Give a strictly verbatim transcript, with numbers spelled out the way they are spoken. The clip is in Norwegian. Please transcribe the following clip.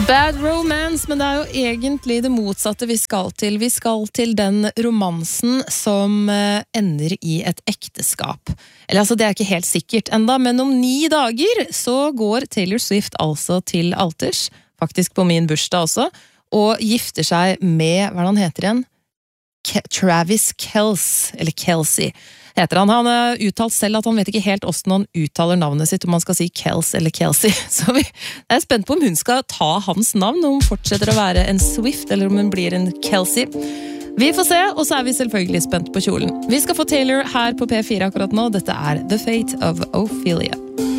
Bad Romance, men det er jo egentlig det motsatte vi skal til. Vi skal til den romansen som ender i et ekteskap. Eller altså, det er ikke helt sikkert enda, men om ni dager så går Taylor Swift altså til alters, faktisk på min bursdag også, og gifter seg med, hva er det han heter igjen? Ke- Travis Kelce, eller Kelce heter han. Han har uttalt selv at han vet ikke helt hvordan han uttaler navnet sitt, om han skal si Kelce eller Kelce. Så vi er spent på om hun skal ta hans navn, om hun fortsetter å være en Swift, eller om hun blir en Kelce. Vi får se, og så er vi selvfølgelig spent på kjolen. Vi skal få Taylor her på P fire akkurat nå. Dette er The Fate of Ophelia.